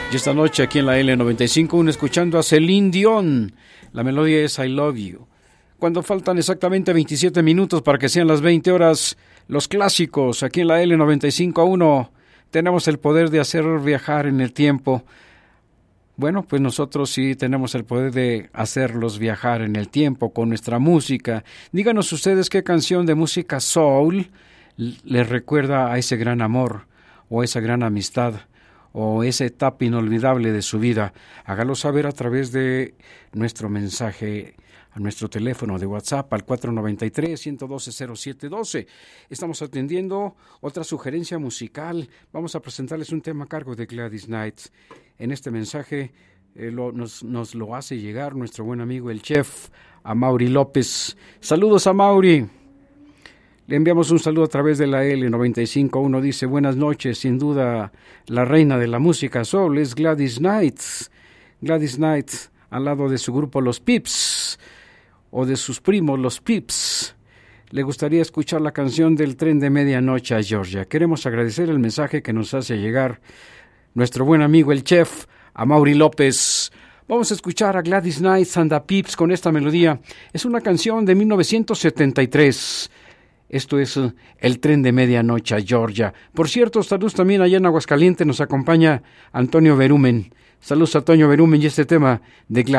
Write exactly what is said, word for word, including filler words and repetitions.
Y esta noche aquí en la L noventa y cinco punto uno escuchando a Celine Dion. La melodía es I Love You. Cuando faltan exactamente veintisiete minutos para que sean las veinte horas, los clásicos aquí en la L noventa y cinco punto uno tenemos el poder de hacer viajar en el tiempo. Bueno, pues nosotros sí tenemos el poder de hacerlos viajar en el tiempo con nuestra música. Díganos ustedes qué canción de música soul les recuerda a ese gran amor o esa gran amistad o esa etapa inolvidable de su vida. Hágalo saber a través de nuestro mensaje a nuestro teléfono de WhatsApp al cuatro nueve tres, uno uno dos, cero siete uno dos. Estamos atendiendo otra sugerencia musical. Vamos a presentarles un tema a cargo de Gladys Knight. En este mensaje eh, lo, nos, nos lo hace llegar nuestro buen amigo el chef Amaury López. Saludos a Amaury. Le enviamos un saludo a través de la L noventa y cinco punto uno. Dice, buenas noches, sin duda la reina de la música soul es Gladys Knight. Gladys Knight al lado de su grupo Los Pips o de sus primos Los Pips. Le gustaría escuchar la canción del tren de medianoche a Georgia. Queremos agradecer el mensaje que nos hace llegar nuestro buen amigo el chef Amaury López. Vamos a escuchar a Gladys Knight and the Pips con esta melodía. Es una canción de mil novecientos setenta y tres. Esto es uh, El tren de medianoche a Georgia. Por cierto, saludos también allá en Aguascalientes. Nos acompaña Antonio Berumen. Saludos a Antonio Berumen y este tema de Gladys.